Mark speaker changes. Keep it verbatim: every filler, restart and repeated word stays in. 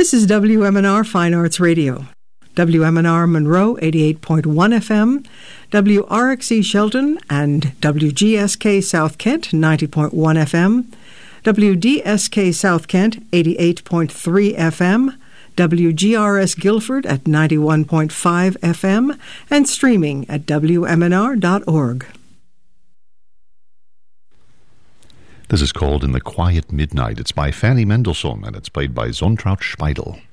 Speaker 1: This is W M N R Fine Arts Radio. W M N R Monroe, eighty-eight point one F M, W R X E Shelton and W G S K South Kent, ninety point one F M, W D S K South Kent, eighty-eight point three F M, W G R S Guilford at ninety-one point five F M, and streaming at W M N R dot org.
Speaker 2: This is called In the Quiet Midnight. It's by Fanny Mendelssohn and it's played by Zonntraut Speidel.